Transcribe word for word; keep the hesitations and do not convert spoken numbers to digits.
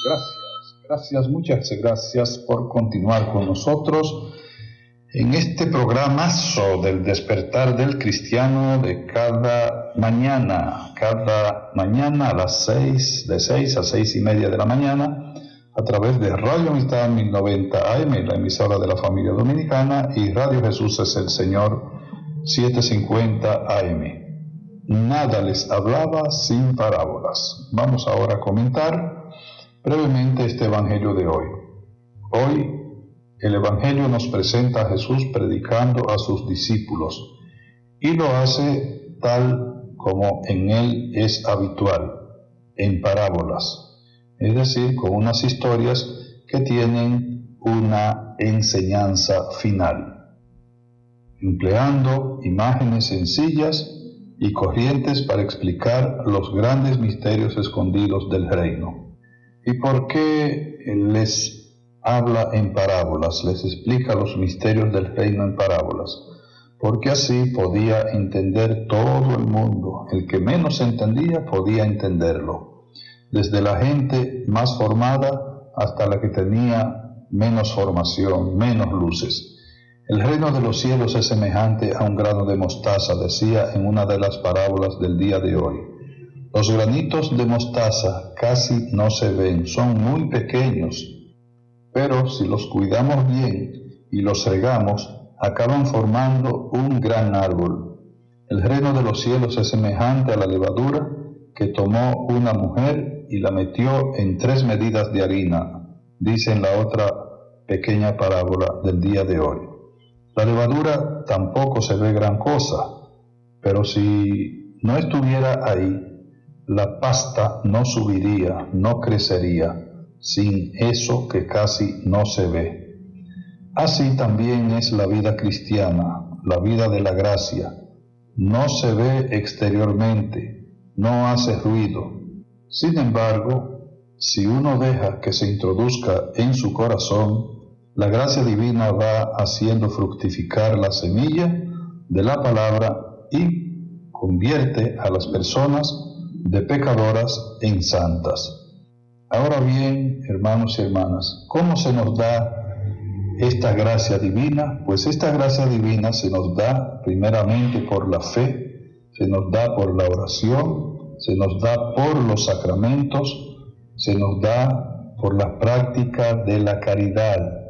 Gracias, gracias, muchas gracias por continuar con nosotros en este programazo del despertar del cristiano de cada mañana, cada mañana a las seis, de seis a seis y media de la mañana, a través de Radio Amistad mil noventa A M, la emisora de la familia dominicana, y Radio Jesús es el Señor setecientos cincuenta A M. Nada les hablaba sin parábolas. Vamos ahora a comentar brevemente este evangelio de hoy. Hoy el evangelio nos presenta a Jesús predicando a sus discípulos y lo hace tal como en él es habitual, en parábolas, es decir, con unas historias que tienen una enseñanza final, empleando imágenes sencillas y corrientes para explicar los grandes misterios escondidos del reino. ¿Y por qué les habla en parábolas? Les explica los misterios del reino en parábolas. Porque así podía entender todo el mundo. El que menos entendía podía entenderlo. Desde la gente más formada hasta la que tenía menos formación, menos luces. El reino de los cielos es semejante a un grano de mostaza, decía en una de las parábolas del día de hoy. Los granitos de mostaza casi no se ven, son muy pequeños, pero si los cuidamos bien y los regamos, acaban formando un gran árbol. El reino de los cielos es semejante a la levadura que tomó una mujer y la metió en tres medidas de harina, dice en la otra pequeña parábola del día de hoy. La levadura tampoco se ve gran cosa, pero si no estuviera ahí, la pasta no subiría, no crecería, sin eso que casi no se ve. Así también es la vida cristiana, la vida de la gracia. No se ve exteriormente, no hace ruido. Sin embargo, si uno deja que se introduzca en su corazón, la gracia divina va haciendo fructificar la semilla de la palabra y convierte a las personas de pecadoras en santas. Ahora bien, hermanos y hermanas, ¿cómo se nos da esta gracia divina? Pues esta gracia divina se nos da primeramente por la fe, se nos da por la oración, se nos da por los sacramentos, se nos da por la práctica de la caridad.